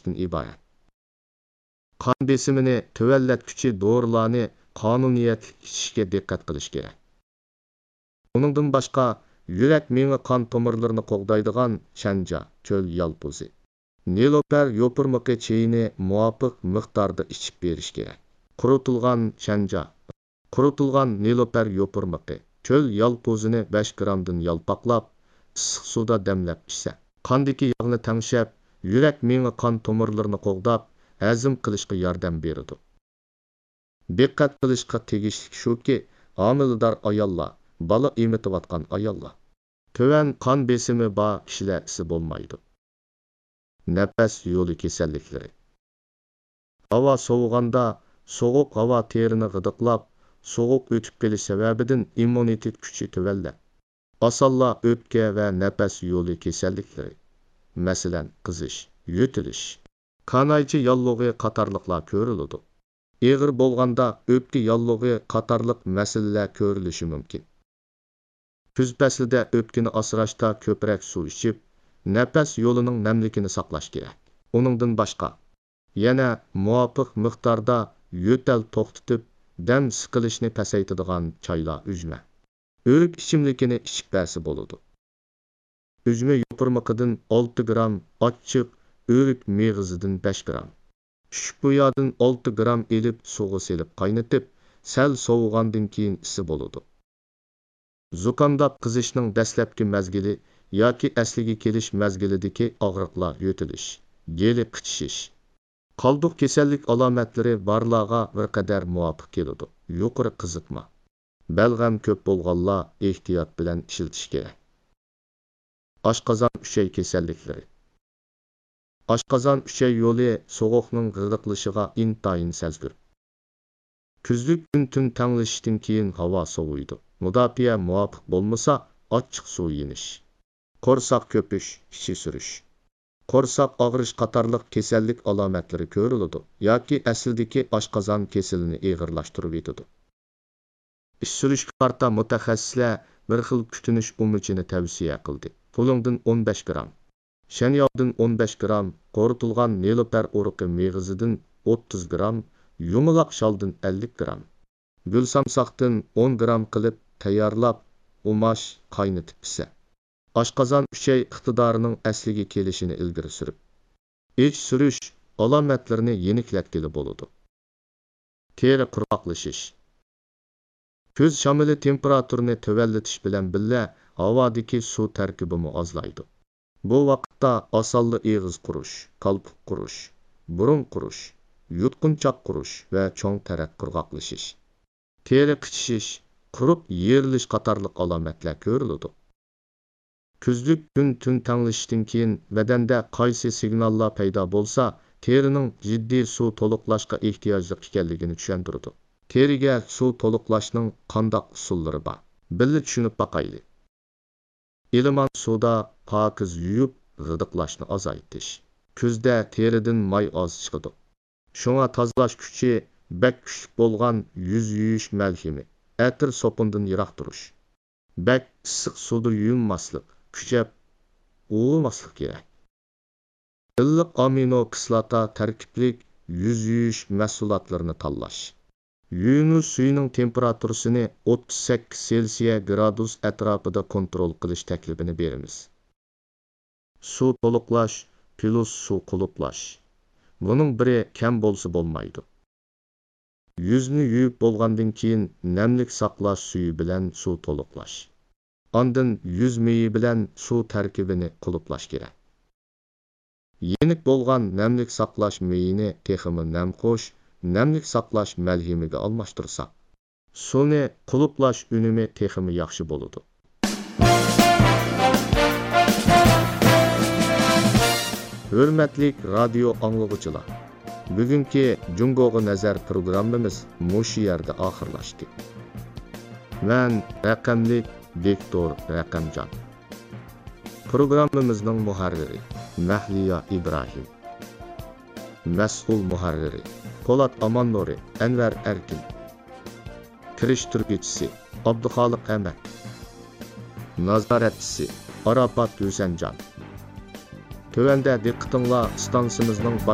saqlashdan iborat. Qon besimini tövallatguchi dorilarni qonuniyatli ichishga diqqat qilish kerak. Uningdan boshqa yurak meni qon tomirlarini qo'g'daydigan shanja, cho'l yalpozi, Nilofer yopirmoqi cheyini muvofiq miqdorda ichib berish kerak. Qurutilgan Nilofer yopirmoqi, cho'l yalpozini 5 gramdan yalpaqlab, issiq suvda damlab ichsa, qondagi yog'ni tangshab, yurak meni qon tomirlarini qo'g'dab, hazm qilishga yordam beradi. Diqqat qilishga tegishli shuki, homilador ayollar, bola emitayotgan ayollar, töven qon besimi bor kishilar isi bo'lmaydi. Nafas yo'li kasalliklari. Havo sovuganda, sovuq havo terini g'idiqlab, sovuq o'tib kelish sababidan immunitet kuchi tuvallab. Osonla o'pka va nafas yo'li kasalliklari. Masalan, qizish, yo'tilish, qanaychi yallig'i qatorliqlar ko'riladi. Eg'ir bo'lganda o'pka yallig'i qatorliq masalalar ko'rilishi mumkin. Kuz faslida o'pkani asrashda ko'proq suv ichib, nafas yo'lining namligini saqlash kerak. Uningdan boshqa, yana muvofiq miqdorda yo'tal to'xtatib, dam siqilishni pasaytiradigan choylar ujma, o'rik ichimlikini ichib bersa bo'ladi. Ujma yopirmoqidan 6 gram, ochiq o'rik meg'izidan 5 gram. Shukboyadan 6 gram elib suvga selib qaynatib, sal sovugandan keyin isi bo'ladi. Zukamda qizishning dastlabki mazgili yoki asliga kelish mazgilidagi og'riqlar, yo'tilish, geli qichish, qoldiq kasallik alomatlari borlarga bir qadar muvofiq keladi. Yuqori qiziqma, balg'am ko'p bo'lganlar ehtiyot bilan ishiltish kerak. Oshqozon uchay kasalliklari. Oshqozon uchay yo'li sovuqning g'idiqlashiga intayin sezgir. Kuzlik kun tanglashishdan keyin havo soviydi. Mudofaa muvofiq bo'lmasa, ochiq suv yenish. Qo'rsoq ko'pish, ichi surish. Qo'rsoq og'rish qatorliq kasallik alomatlari ko'riladi yoki aslidagi oshqozon kasalini og'irlashtirib etadi. Ish surishga qarta mutaxassislar bir xil kutinish umuchini tavsiya qildi. Pulingdan 15 gram, shanyovdan 15 gram, qoritilgan Nilofer uruqi meg'izidan 30 gram, yumaloq sholdan 50 gram, gulsamsoqdan 10 gram qilib tayyorlab, umash qaynatib pisa. Oshqozon uchay iqtidorining asliga kelishini ilgari surib, ish surish alomatlarini yeniklatkili bo'ladi. Teri quruqlashish. Kuz shamili temperaturini tuvallatish bilan birga havodagi suv tarkibimi ozlaydi. Bu vaqtda osonli og'iz qurish, qalpoq qurish, burun qurish, yutqunchoq qurish va cho'ng tarak qurg'oqlashish, teri qichishish, quruq yerilish qatorliq alomatlar ko'riladi. Kuzlik kun tanglashishdan keyin badanda qaysi signallar paydo bo'lsa, terining jiddiy suv to'liqlashga ehtiyojli ekanligini tushuntiradi. Teriga suv to'liqlashning qanday usullari bor? Birga tushunib boqaylik. Ilimon suvda pokiz yuvib, g'idiqlashni azaytish. Kuzda teridan may oz chiqadi. Shunga tozalash kuchi bak kuchli bo'lgan yuz yuvish malhimi, atir so'pindan yiroq turish. Bak issiq suvda yuvinmaslik, kuchab uvilmaslik kerak. Illiq amino kislota tarkiblik yuz yuvish mahsulotlarini tanlash. Yuvinish suyining temperaturasini 38 Selsiya gradus atrofida kontrol qilish taklifini beramiz. Suv to'liqlash plus suv quluplash. Buning biri kam bo'lsa bo'lmaydi. Yuzni yuvib bo'lgandan keyin namlik saqlash suyi bilan suv to'liqlash. Ondan yuz meyi bilan suv tarkibini quluplash kerak. Yenik bo'lgan namlik saqlash meyini texmi namxo'sh, namlik saqlash malhimiga almashtirsak, suvni quluplash unumi texmi yaxshi bo'ladi. Hurmatli radio anglag'uchilar, bugungi Jungoga nazar programmamiz mushu yerda oxirlashdi. Men raqamli Viktor Raqamjon. Programmamizning muharriri Mahliya Ibrohim. Mas'ul muharriri Po'lat Amannuri, Anvar Erkin. Kirishtirguvchisi Abduxoliq Ahmad. Nazoratchisi Arafat Husanjon. Tövəndə diqqətinizlə stansiyamızın